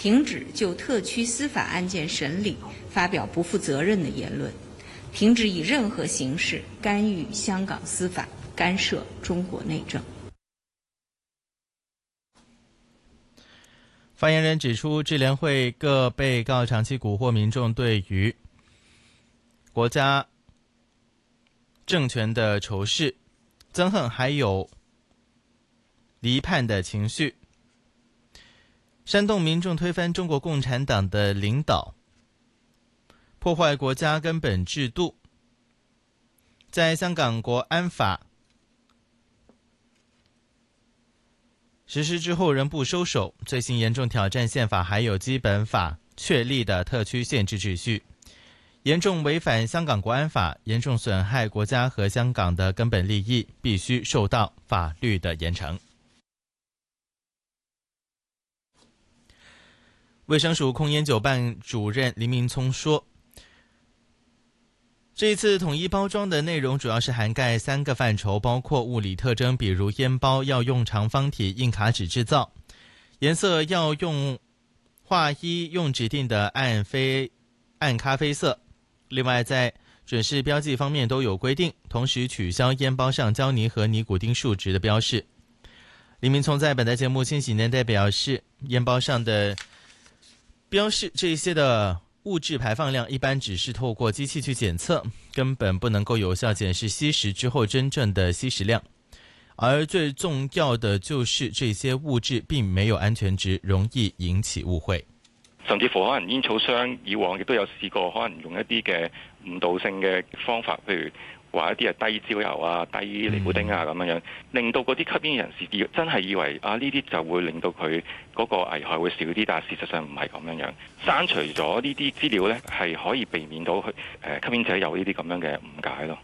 停止就特区司法案件审理发表不负责任的言论，停止以任何形式干预香港司法，干涉中国内政。 发言人指出，智联会各被告长期蛊惑民众对于国家政权的仇视、憎恨，还有离叛的情绪，煽动民众推翻中国共产党的领导，破坏国家根本制度，在香港国安法实施之后仍不收手，罪行严重挑战宪法还有基本法确立的特区宪制秩序，严重违反香港国安法，严重损害国家和香港的根本利益，必须受到法律的严惩。卫生署控烟酒办主任林明聪说，这一次统一包装的内容主要是涵盖3个范畴，包括物理特征，比如烟包要用长方体硬卡纸制造，颜色要用画一用指定的暗咖啡色，另外在准饰标记方面都有规定，同时取消烟包上胶泥和尼古丁数值的标示。林明聪在本台节目《千禧年代》表示，烟包上的标示这些的物质排放量一般只是透过机器去检测，根本不能够有效检视吸食之后真正的吸食量，而最重要的就是这些物质并没有安全值，容易引起误会。 甚至乎可能煙草商以往亦都有試過，可能用一啲嘅誤導性嘅方法，譬如話一啲係低焦油啊、低尼古丁啊咁樣，令到嗰啲吸煙人士真係以為啊呢啲就會令到佢嗰個危害會少啲，但係事實上唔係咁樣。刪除咗呢啲資料呢，係可以避免到吸煙者有呢啲咁樣嘅誤解咯。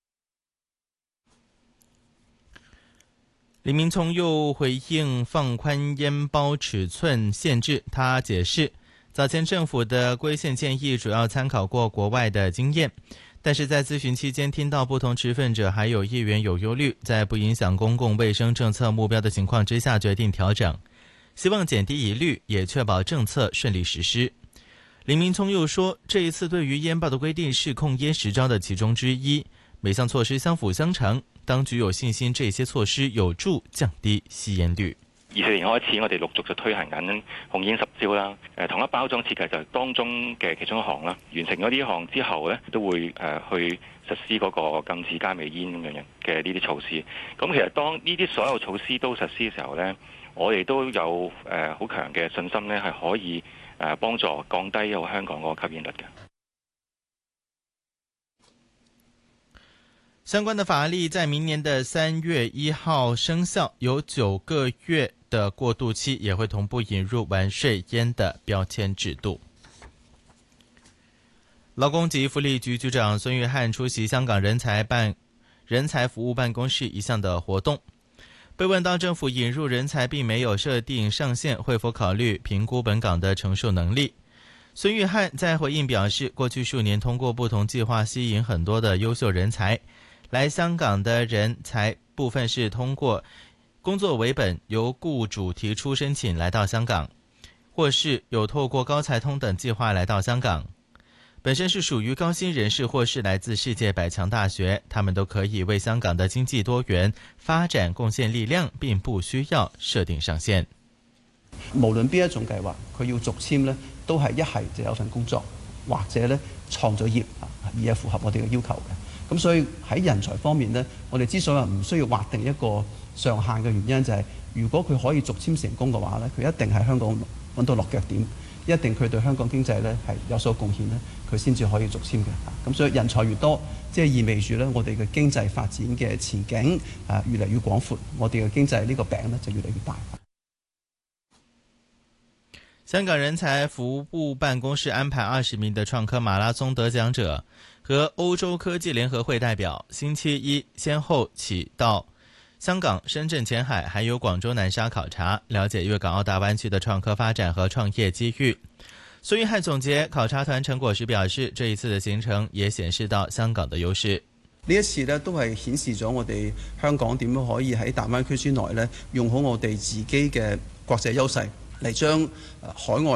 林明聪又回應放寬煙包尺寸限制，他解釋，早前政府的規限建議主要參考過國外的經驗，但是在諮詢期間聽到不同持份者還有議員有憂慮，在不影響公共衛生政策目標的情況之下決定調整，希望減低疑慮，也確保政策順利實施。林明聰又說，這一次對於煙包的規定是控煙10招的其中之一，每項措施相輔相成，當局有信心這些措施有助降低吸煙率。 24年開始，我哋陸續就推行緊控煙10招啦。統一包裝設計就係當中嘅其中一項啦。完成咗呢一項之後呢，都會去實施嗰個禁止加味煙咁樣嘅呢啲措施。咁其實當呢啲所有措施都實施嘅時候呢，我哋都有好強嘅信心呢，係可以幫助降低香港嗰個吸煙率嘅。 相關的法例在明年的3月1號生效，有9個月的過渡期，也會同步引入完稅煙的標籤制度。勞工及福利局局長孫玉菡出席香港人才服務辦公室一項的活動，被問到政府引入人才並沒有設定上限，會否考慮評估本港的承受能力？孫玉菡在回應表示，過去數年通過不同計劃吸引很多的優秀人才，來香港的人才部分是通過工作為本，由雇主提出申請來到香港，或是有透過高才通等計劃來到香港，本身是屬於高薪人士或是來自世界百強大學，他們都可以為香港的經濟多元發展貢獻力量，並不需要設定上限。 無論邊一種計劃，佢要續簽呢，都係一係就有份工作，或者呢創咗業，而係符合我哋嘅要求嘅。咁所以喺人才方面呢，我哋之所以唔需要劃定一個上限嘅原因就係，如果佢可以續簽成功嘅話呢，佢一定喺香港揾到落腳點，一定佢對香港經濟呢係有所貢獻呢，佢先至可以續簽嘅。咁所以人才越多，即係意味住呢，我哋嘅經濟發展嘅前景越嚟越廣闊，我哋嘅經濟呢個餅呢就越嚟越大。 香港人才服務辦公室安排20名的創科馬拉松得獎者和歐洲科技聯合會代表，星期一先後起到香港、深圳前海還有廣州南沙考察，了解粵港澳大灣區的創科發展和創業機遇。孫玉菡總結考察團成果時表示，這一次的行程也顯示到香港的優勢。 呢一次呢都係顯示咗我哋香港點樣可以喺大灣區之內呢用好我哋自己嘅國際優勢嚟將海外